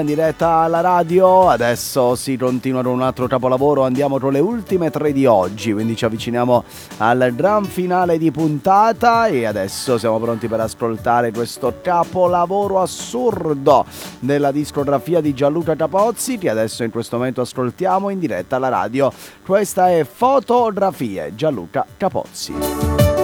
In diretta alla radio, adesso si continua con un altro capolavoro, andiamo con le ultime 3 di oggi, quindi ci avviciniamo al gran finale di puntata e adesso siamo pronti per ascoltare questo capolavoro assurdo della discografia di Gianluca Capozzi, che adesso in questo momento ascoltiamo in diretta alla radio. Questa è Fotografie, Gianluca Capozzi.